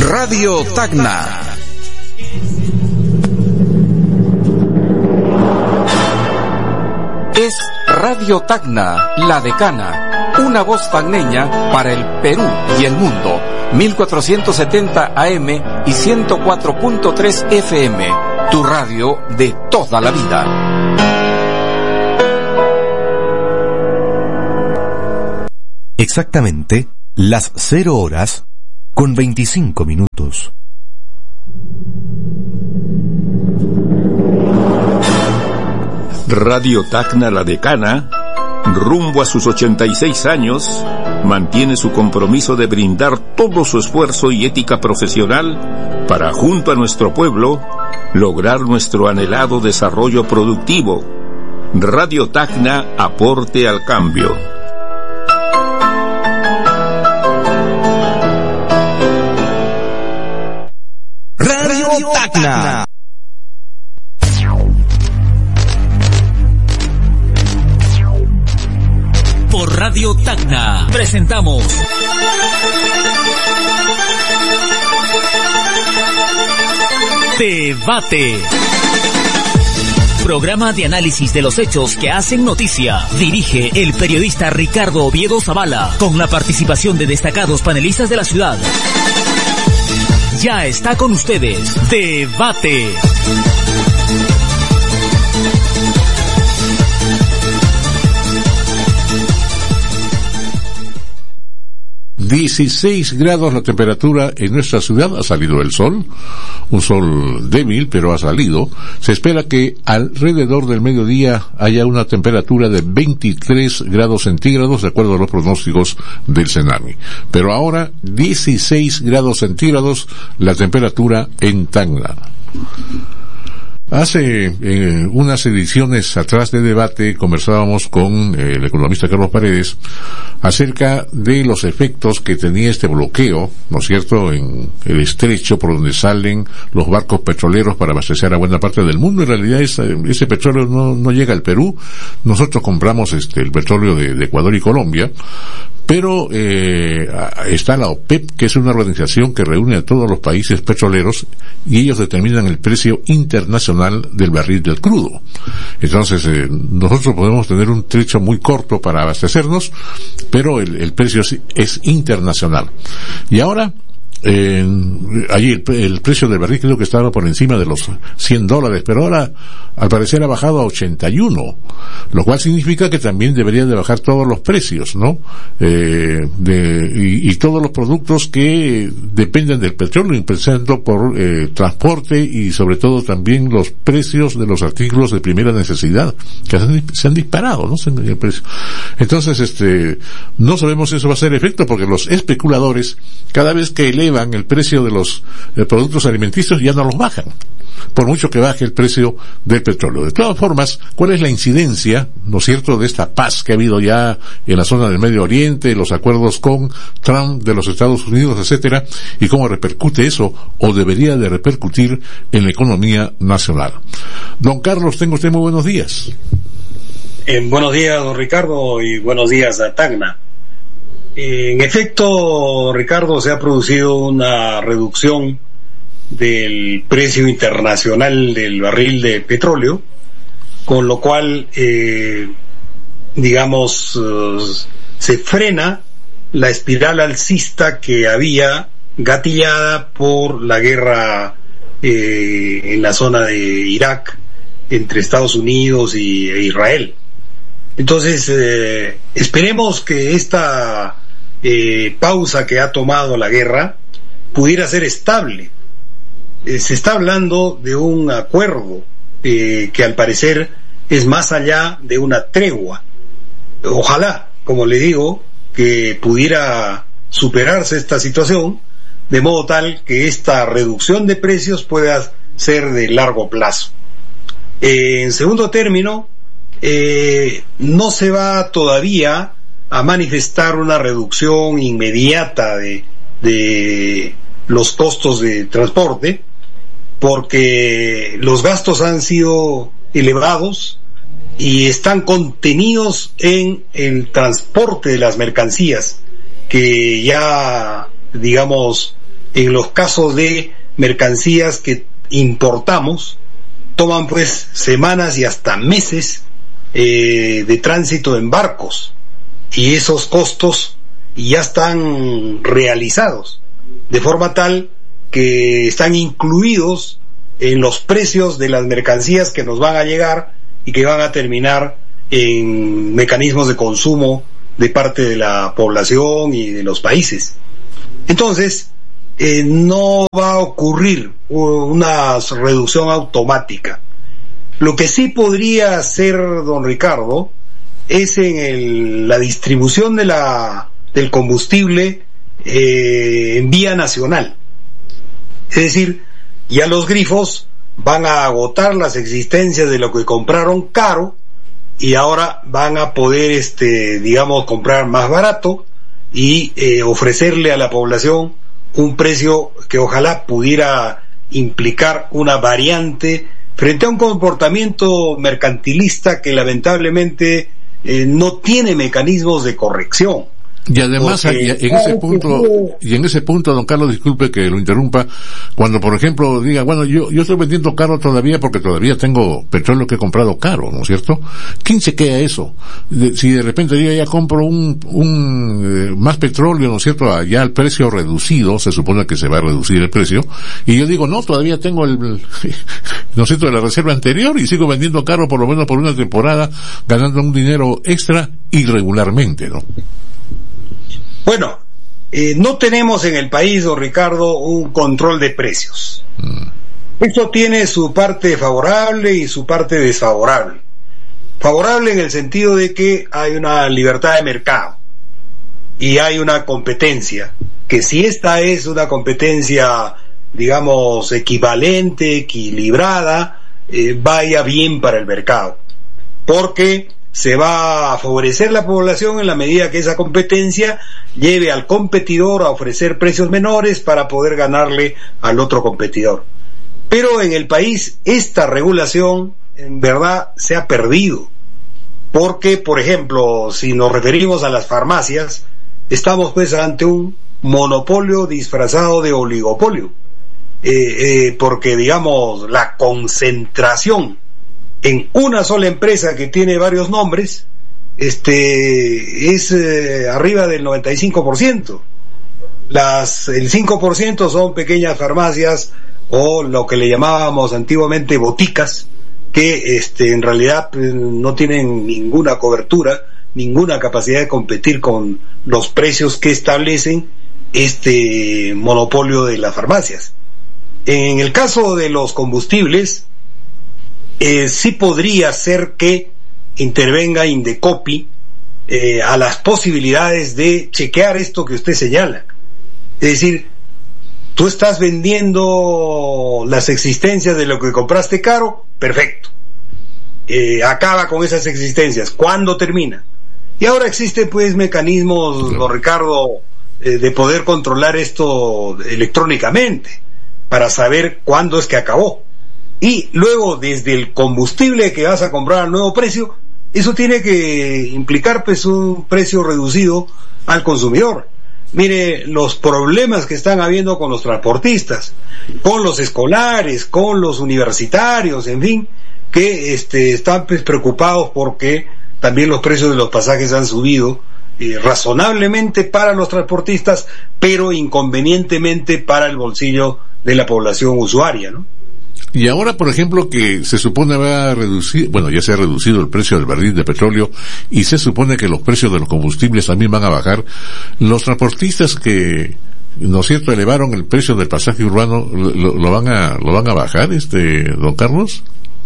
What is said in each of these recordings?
Radio Tacna. Es Radio Tacna, la decana, una voz tacneña para el Perú y el mundo. 1470 AM y 104.3 FM, tu radio de toda la vida. Exactamente las 0:25. Radio Tacna La Decana, rumbo a sus 86 años, mantiene su compromiso de brindar todo su esfuerzo y ética profesional para, junto a nuestro pueblo, lograr nuestro anhelado desarrollo productivo. Radio Tacna, aporte al cambio. Radio Tacna. Por Radio Tacna presentamos Debate. Programa de análisis de los hechos que hacen noticia. Dirige el periodista Ricardo Oviedo Zavala, con la participación de destacados panelistas de la ciudad. Ya está con ustedes Debate. 16 grados la temperatura en nuestra ciudad. Ha salido el sol, un sol débil, pero ha salido. Se espera que alrededor del mediodía haya una temperatura de 23 grados centígrados, de acuerdo a los pronósticos del Senami. Pero ahora 16 grados centígrados la temperatura en Tacna. Hace unas ediciones atrás de Debate conversábamos con el economista Carlos Paredes acerca de los efectos que tenía este bloqueo, ¿no es cierto?, en el estrecho por donde salen los barcos petroleros para abastecer a buena parte del mundo. En realidad ese petróleo no llega al Perú. Nosotros compramos el petróleo de Ecuador y Colombia, pero está la OPEP, que es una organización que reúne a todos los países petroleros, y ellos determinan el precio internacional del barril del crudo. Entonces nosotros podemos tener un trecho muy corto para abastecernos, pero el precio es internacional. Y ahora allí el precio del barril creo que estaba por encima de los $100, pero ahora al parecer ha bajado a 81, lo cual significa que también deberían de bajar todos los precios, ¿no? Y todos los productos que dependen del petróleo, empezando por transporte y sobre todo también los precios de los artículos de primera necesidad, que se han disparado, ¿no? El precio. Entonces, no sabemos si eso va a ser efecto, porque los especuladores, cada vez que elevan el precio de los productos alimenticios, ya no los bajan, por mucho que baje el precio del petróleo. De todas formas, ¿cuál es la incidencia, no es cierto, de esta paz que ha habido ya en la zona del Medio Oriente, los acuerdos con Trump de los Estados Unidos, etcétera, y cómo repercute eso, o debería de repercutir en la economía nacional? Don Carlos, tenga usted muy buenos días. Buenos días, don Ricardo, y buenos días a Tacna. En efecto, Ricardo, se ha producido una reducción del precio internacional del barril de petróleo, con lo cual, se frena la espiral alcista que había gatillada por la guerra en la zona de Irak entre Estados Unidos e Israel. Entonces, esperemos que esta pausa que ha tomado la guerra pudiera ser estable. Se está hablando de un acuerdo que al parecer es más allá de una tregua. Ojalá, como le digo, que pudiera superarse esta situación de modo tal que esta reducción de precios pueda ser de largo plazo. En segundo término, no se va todavía a manifestar una reducción inmediata de los costos de transporte, porque los gastos han sido elevados y están contenidos en el transporte de las mercancías, que ya, En los casos de mercancías que importamos, toman pues semanas y hasta meses de tránsito en barcos, y esos costos ya están realizados, de forma tal que están incluidos en los precios de las mercancías que nos van a llegar y que van a terminar en mecanismos de consumo de parte de la población y de los países. Entonces, no va a ocurrir una reducción automática. Lo que sí podría hacer don Ricardo es en la distribución del combustible en vía nacional. Es decir, ya los grifos van a agotar las existencias de lo que compraron caro y ahora van a poder, digamos, comprar más barato y ofrecerle a la población un precio que ojalá pudiera implicar una variante frente a un comportamiento mercantilista que lamentablemente no tiene mecanismos de corrección. Y además, en ese punto, don Carlos, disculpe que lo interrumpa, cuando por ejemplo diga, bueno, yo estoy vendiendo caro todavía porque todavía tengo petróleo que he comprado caro, ¿no es cierto? ¿Quién se queda eso? Si de repente yo ya compro más petróleo, ¿no es cierto?, allá al precio reducido, se supone que se va a reducir el precio, y yo digo, no, todavía tengo ¿no es cierto?, de la reserva anterior y sigo vendiendo caro por lo menos por una temporada, ganando un dinero extra irregularmente, ¿no? Bueno, no tenemos en el país, don Ricardo, un control de precios. Esto tiene su parte favorable y su parte desfavorable. Favorable en el sentido de que hay una libertad de mercado y hay una competencia, que si esta es una competencia, digamos, equivalente, equilibrada, vaya bien para el mercado, porque se va a favorecer la población en la medida que esa competencia lleve al competidor a ofrecer precios menores para poder ganarle al otro competidor. Pero en el país esta regulación en verdad se ha perdido, porque, por ejemplo, si nos referimos a las farmacias, estamos pues ante un monopolio disfrazado de oligopolio, porque, digamos, la concentración en una sola empresa que tiene varios nombres es arriba del 95%. El 5% son pequeñas farmacias o lo que le llamábamos antiguamente boticas, que en realidad no tienen ninguna cobertura, ninguna capacidad de competir con los precios que establecen este monopolio de las farmacias. En el caso de los combustibles, sí podría ser que intervenga Indecopi a las posibilidades de chequear esto que usted señala. Es decir, tú estás vendiendo las existencias de lo que compraste caro, perfecto. Acaba con esas existencias. ¿Cuándo termina? Y ahora existen pues mecanismos, don Ricardo, de poder controlar esto electrónicamente para saber cuándo es que acabó. Y luego, desde el combustible que vas a comprar al nuevo precio, eso tiene que implicar pues un precio reducido al consumidor. Mire los problemas que están habiendo con los transportistas, con los escolares, con los universitarios, en fin, que están pues preocupados porque también los precios de los pasajes han subido razonablemente para los transportistas, pero inconvenientemente para el bolsillo de la población usuaria, ¿no? Y ahora, por ejemplo, que se supone va a reducir, bueno, ya se ha reducido el precio del barril de petróleo y se supone que los precios de los combustibles también van a bajar. Los transportistas que, ¿no es cierto?, elevaron el precio del pasaje urbano, ¿lo van a bajar, don Carlos?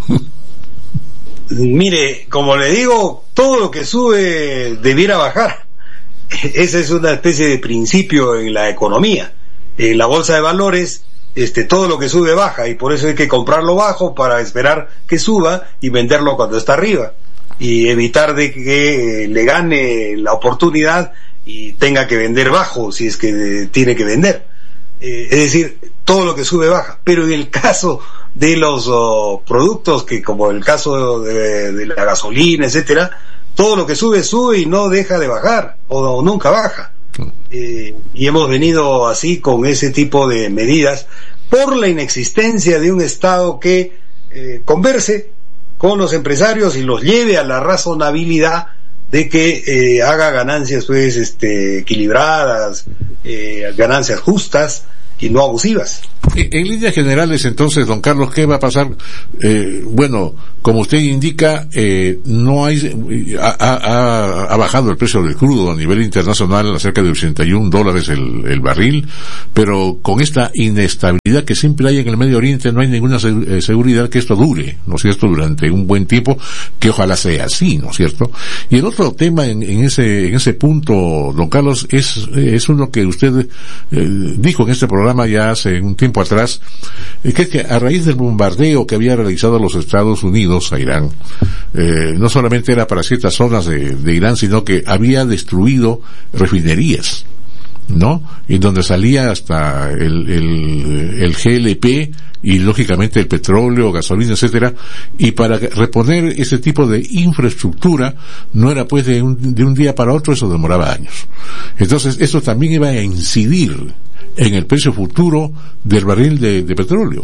Mire, como le digo, todo lo que sube debiera bajar. Esa es una especie de principio en la economía. En la bolsa de valores, todo lo que sube baja, y por eso hay que comprarlo bajo para esperar que suba y venderlo cuando está arriba y evitar de que le gane la oportunidad y tenga que vender bajo si es que tiene que vender. Es decir, todo lo que sube baja. Pero en el caso de los productos, que como el caso de la gasolina, etcétera, todo lo que sube y no deja de bajar o nunca baja. y hemos venido así con ese tipo de medidas por la inexistencia de un Estado que converse con los empresarios y los lleve a la razonabilidad de que haga ganancias pues equilibradas, ganancias justas y no abusivas. En líneas generales, entonces, don Carlos, ¿qué va a pasar? Bueno, como usted indica, no hay, ha bajado el precio del crudo a nivel internacional a cerca de $81 el barril, pero con esta inestabilidad que siempre hay en el Medio Oriente, no hay ninguna seguridad que esto dure, ¿no es cierto?, durante un buen tiempo, que ojalá sea así, ¿no es cierto? Y el otro tema en ese punto, don Carlos, es uno que usted dijo en este programa ya hace un tiempo atrás, que es que a raíz del bombardeo que había realizado los Estados Unidos a Irán, no solamente era para ciertas zonas de Irán, sino que había destruido refinerías, ¿no? Y donde salía hasta el GLP y lógicamente el petróleo, gasolina, etcétera, y para reponer ese tipo de infraestructura no era pues de un día para otro, eso demoraba años. Entonces eso también iba a incidir en el precio futuro del barril de petróleo.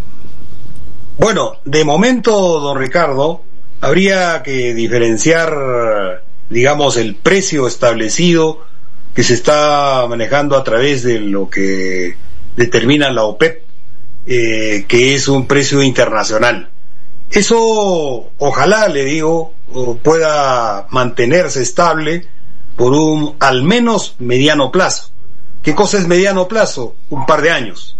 Bueno, de momento, don Ricardo, habría que diferenciar, digamos, el precio establecido que se está manejando a través de lo que determina la OPEP, que es un precio internacional. Eso, ojalá, le digo, pueda mantenerse estable por un, al menos, mediano plazo. ¿Qué cosa es mediano plazo? Un par de años.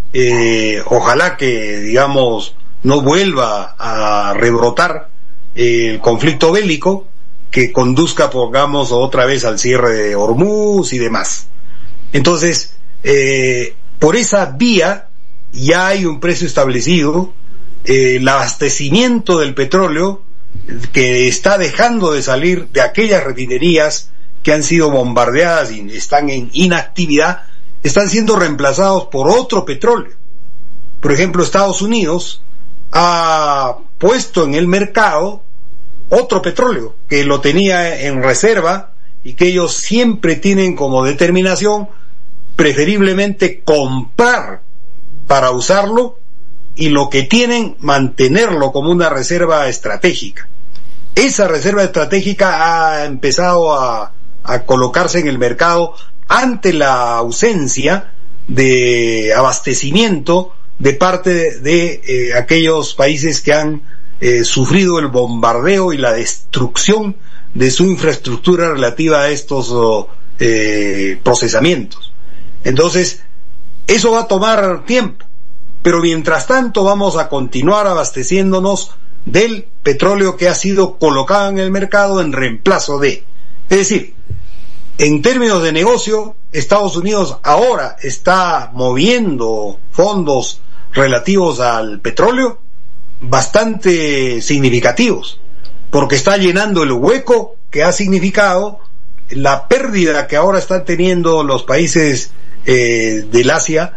Ojalá que, digamos, no vuelva a rebrotar el conflicto bélico que conduzca, pongamos, otra vez al cierre de Hormuz y demás. Entonces, por esa vía ya hay un precio establecido. El abastecimiento del petróleo que está dejando de salir de aquellas refinerías que han sido bombardeadas y están en inactividad, están siendo reemplazados por otro petróleo. Por ejemplo, Estados Unidos ha puesto en el mercado otro petróleo que lo tenía en reserva y que ellos siempre tienen como determinación preferiblemente comprar para usarlo, y lo que tienen, mantenerlo como una reserva estratégica. Esa reserva estratégica ha empezado a colocarse en el mercado ante la ausencia de abastecimiento de parte de aquellos países que han sufrido el bombardeo y la destrucción de su infraestructura relativa a estos procesamientos. Entonces, eso va a tomar tiempo, pero mientras tanto vamos a continuar abasteciéndonos del petróleo que ha sido colocado en el mercado en reemplazo de. Es decir, en términos de negocio, Estados Unidos ahora está moviendo fondos relativos al petróleo bastante significativos, porque está llenando el hueco que ha significado la pérdida que ahora están teniendo los países del Asia,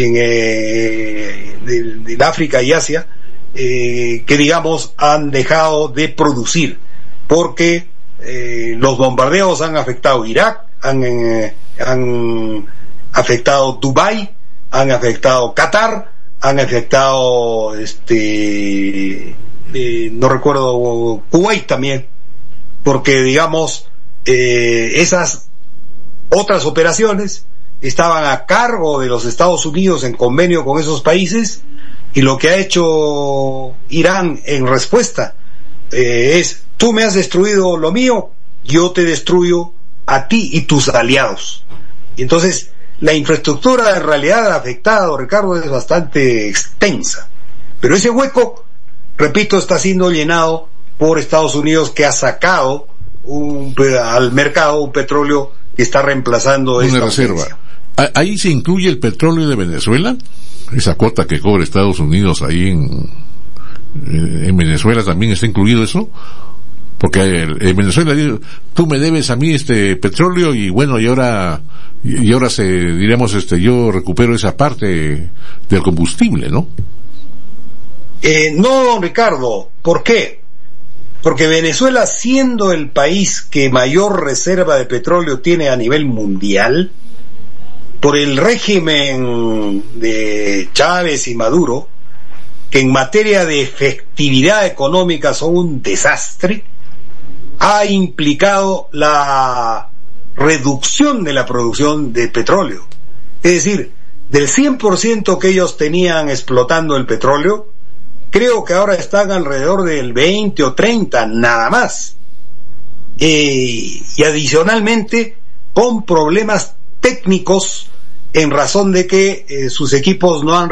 del África y Asia, que digamos han dejado de producir, porque los bombardeos han afectado Irak, han afectado Dubái, han afectado Qatar, han afectado no recuerdo, Kuwait también, porque digamos esas otras operaciones estaban a cargo de los Estados Unidos en convenio con esos países, y lo que ha hecho Irán en respuesta es: tú me has destruido lo mío, yo te destruyo a ti y tus aliados. Y entonces la infraestructura en realidad afectada, Ricardo, es bastante extensa, pero ese hueco, repito, está siendo llenado por Estados Unidos, que ha sacado al mercado un petróleo que está reemplazando una esta reserva. potencia. ¿Ahí se incluye el petróleo de Venezuela? Esa cuota que cobra Estados Unidos ahí en Venezuela, ¿también está incluido eso? Porque en Venezuela tú me debes a mí petróleo, y bueno, y ahora diríamos yo recupero esa parte del combustible, ¿no? No, don Ricardo. ¿Por qué? Porque Venezuela, siendo el país que mayor reserva de petróleo tiene a nivel mundial, por el régimen de Chávez y Maduro, que en materia de efectividad económica son un desastre, ha implicado la reducción de la producción de petróleo. Es decir, del 100% que ellos tenían explotando el petróleo, creo que ahora están alrededor del 20 o 30, nada más. Y adicionalmente, con problemas técnicos en razón de que sus equipos no han